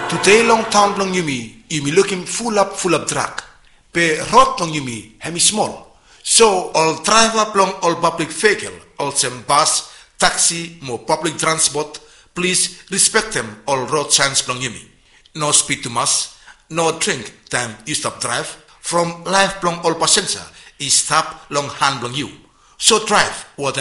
Today long town long yumi looking full up drug. Pe road long yumi hemi small. So all driver long all public vehicle, all some bus, taxi, more public transport, please respect them all road signs long yumi. No speed too much, no drink time you stop drive. From life long all passenger is stop long hand long you. So drive what